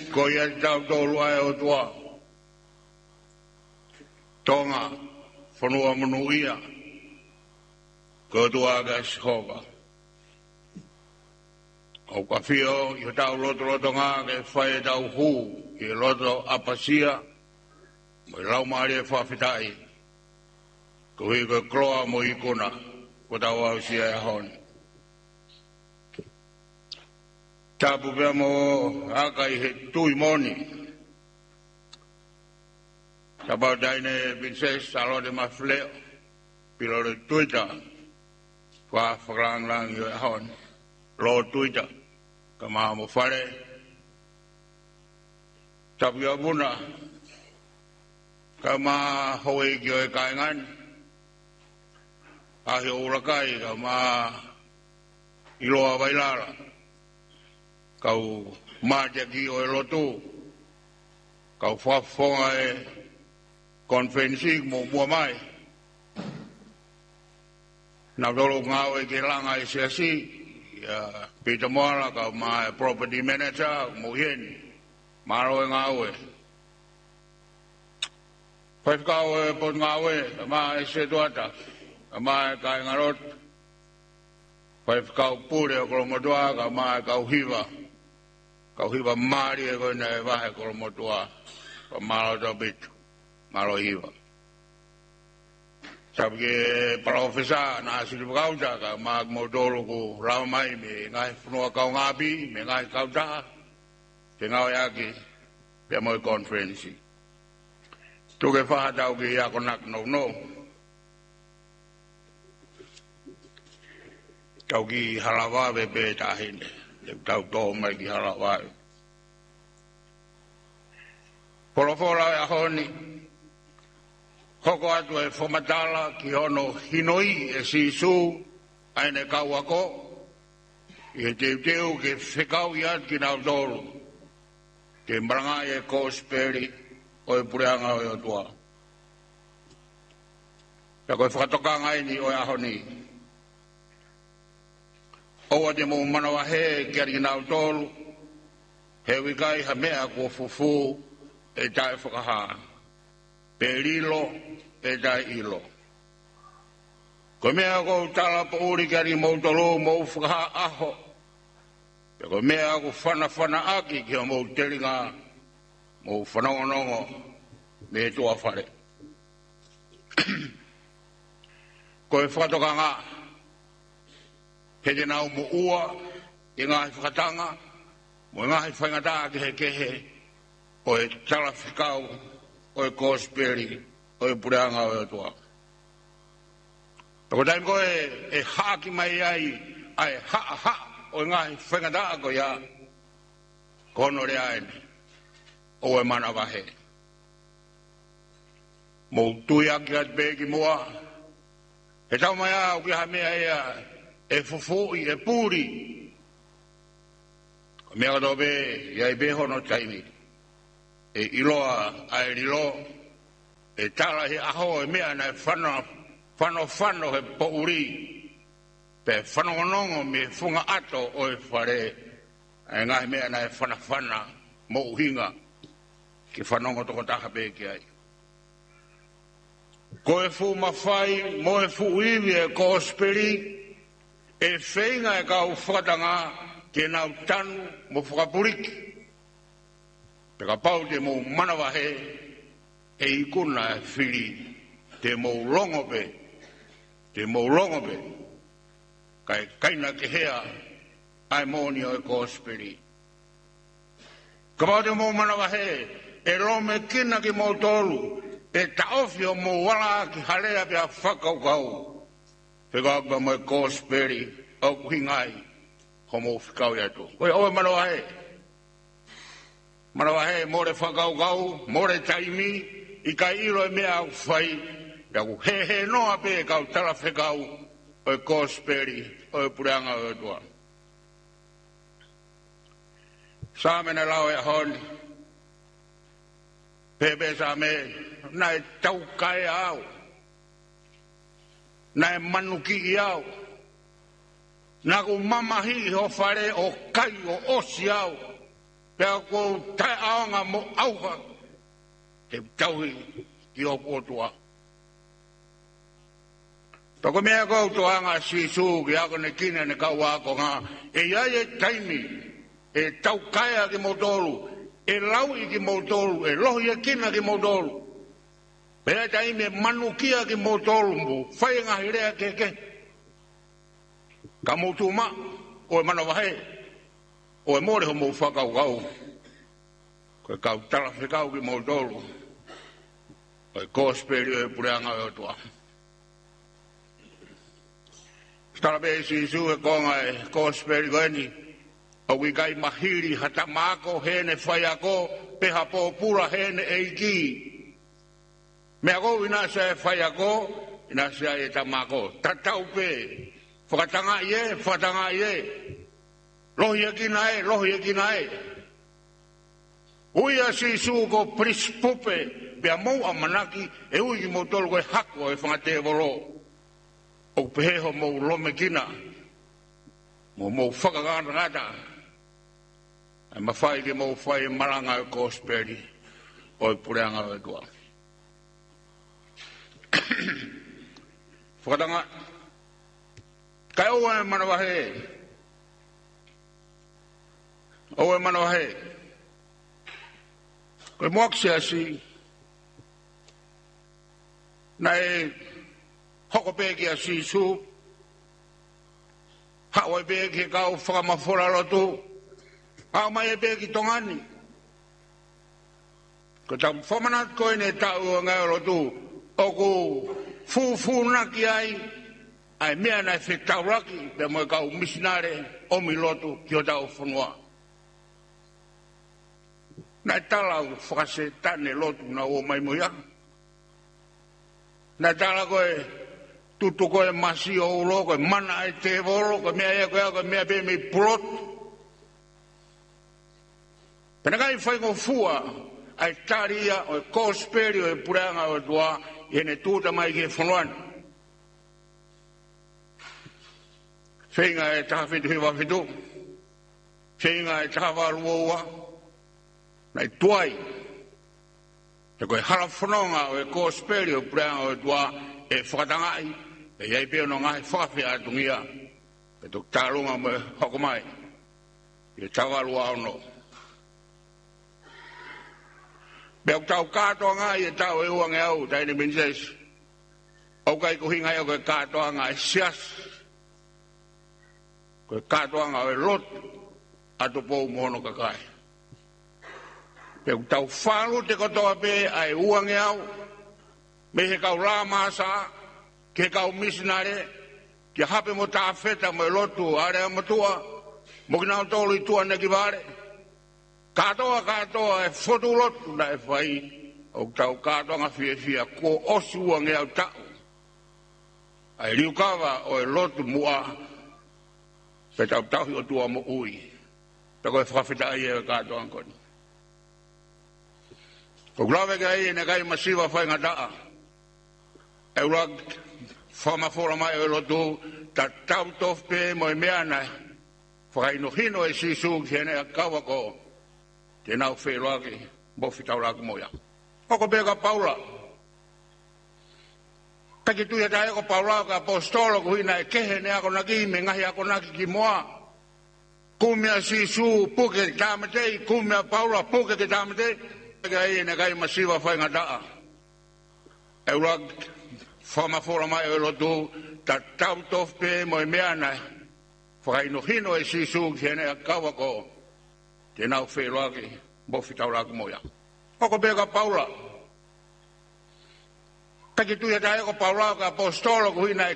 ko ia tau tolu ai o tua tonga whanua manuia ko tua ga shova o ka fio i tau loto ngā ke whae tau hu i loto apasia mo i lau maari e whawhitai ko hui ko kloa mo i kuna ko tau au sia e honi tapu pia mo haka i he tui moni tabau daine Princess Alote Mafleo pilo de Twitter wha whakalang i e honi lo Twitter ka maha mo whare tapu ia puna ka maha hoe ki o e kaingani ahi o urakai ka maha iloa wailara kau maja ki o e lotu kau whafonga e konferensi mo mua mai na dolo ngau e ke langa e siasi Peter Moala kau ma property manager mo hien maro e ngau e whaif kau e pot ngau e ma e se tuata ma e kai ngarot whaif kau pure o kolomotua ka ma e kau hiva kau hiva mari e koe nei wahe kolomotua ka malo tau bitu malo hiva sabi ke paraofisa na asili pakauta ka maag mo dolo ko rao mai me ngai funua kau ngapi me ngai kauta te ngau yaki pe mo konferensi tuke wha tau ki ako nak no kau ki halawa pe tahine tau tō mai ki halawa Polofola e ahoni hoko atu e whamatala ki hono hinoi e sisu aine kau ako i he teu ke whekau i at ki nau tolu ke maranga e kōsperi o e pureanga o e otua ka koe whakatoka ngai ni o e ahoni oa te mō manawa he ki ari ki nau tolu he wikai ha mea ko fufu e tae whakaha pe rilo e tae ilo ko mea ko tala po uri kari mou tolo mou whakaha aho pe ko mea ko whana aki ki o mou teringa mou whanongonongo me tua whare ko e whakatoka ngā he te nau mo ua i ngahi whakatanga mo ngahi whaingata ki he kehe o e tala whikau, o e kōsperi, o e pureanga o e toa. Tako taim koe e haaki mai ai ha, o e ngahi whengataa ko ia, kono rea ene, o e mana wahe. Mou tui aki at pēki mua, he tau mai au ki hamea ea, e fufui, e pūri. Ko mea kato pe, ia i pehono taimi. E iloa ai rilo e tala he aho e mea na whano he pouri pe whanongonongo me funga ato o e whare e ngahi mea na e whana mo uhinga ki whanongo toko taha pēki ai ko e fu mawhai mo e fu uiwi e kōsperi e whainga e kau whakatanga ke nau tanu mo whakapuriki Te ka pau te mou manawahe e ikuna e whiri te mou longope kai kaina ke hea ai moni o e kōsperi. Ka pau te mou manawahe e rome kina ki mou tolu e taofi o mou wala ki halea pia whakaukau te kakwa mo e kōsperi au kuhingai ho mou whikau iatu. Koe oe manawahe Manawahe more whakau more taimi, i ka iro e mea au whai, ia ku he noa pe kau tala whekau o e kōsperi, o e pureanga o e tua. Sāmena lau e honi, pepe sāme, na e tau kai au, na e manuki i au, na ku mamahi ho whare o kai o osi au, pea ko tai aonga mo auha te tauhi ki o potua. Toko mea kau toanga sisu ki ako ne kina ne kau ako ngā e iai e taimi e tau kaya ki motoru e lau i ki motoru e lohi e kina ki motoru pea taimi e manukia ki motoru mbu whai ngahi rea keke ka motu ma o e mana wahe o e more ho mo whakau kau ko e kau tala whikau ki motoru o e kōsperi o e pureanga o tua. Tarabe sisu e konga e kōsperi koeni o wikai mahiri hata mako hene whaiako peha po pura hene e iki. Mea ko ina se whaiako ina se e tamako tatau pe whakatanga ie lohi e kina e uia sisu ko prispupe pea mou a manaki e ui ki motolo koe hako e whangate volo o peho mo lome kina mo whakagana gata ai mawhai ke mo whai maranga o kōsperi o pureanga o tua whakatanga kai oe manawahe koe moakse asi nai hoko pēki a sisu, hawa pēki kau whakamawhora rotu, hao mai e pēki tongani. Ko tau whamanat koe ne tau o ngai rotu, o ku fūnaki ai mea nai whektauraki, pe moe kau misinare omi lotu ki o tau whanua. Nai talau whakase tane lotu na o mai moia. Nai tala koe tutu koe masi o ulo, koe mana e te volo, koe mea koe mea pe me plot. Pena kai whai ko fua, ai taria o e kōsperi o e pureanga o e tua, i ene tūta mai ki e whanuan. Whenga e taha whitu hiwa whitu, whenga e taha waruoua, nei tuai. Te koe hara whanonga o e kōsperi o e pureanga o e tua, e whakatangai, e iei peo no ngai whakawhi atungia, e tuk tālunga me hokomai, e tawaru aono. Beok tau kātoa ngai e tau e uange au, taini minses, au kai kuhingai o koe kātoa ngai sias, koe kātoa ngai e lot, atu pou mohono kakai. Beok tau whalu te kotoa pe ai uange au, me he kau rā māsa, ke kau misinare, ke hape mo tā wheta mo e lotu, are amatua, mo ki nao tōlu i tua neki vare. Kātoa e whotu lotu na e whai, o tau kātoa ngā whia, ko osu ange au tau. Ai riukawa o e lotu mua, pe tau tauhi o tua mo ui. Tako e whawhita ai e kātoa ngoni. Ko grawe kai e ne kai masiwa whai ngataa. E ura whamawhora mai o lotu, ta tau tofpe mo e mea nei. Whakaino hino e sisu ki hene a kawako, te nau wheroaki, bofi tau raku moia. Oko pēka Paula. Taki tuia ta eko Paula ka apostolo ku hina e kehe ne ako naki, me ngahi ako naki ki moa. Kumia sisu puke ki tāmatei, kumia Paula puke ki tāmatei. Kai ne kai masiwa whai ngataa. E ura whamawhora mai o lotu, ta tau tofpe mo e mea nei. Whakaino hino e sisu ki hene a kawako, te nau wheroaki, bofi tau raku moia. Oko pēka Paula. Taki tuia ta eko Paula ka apostolo ku hina e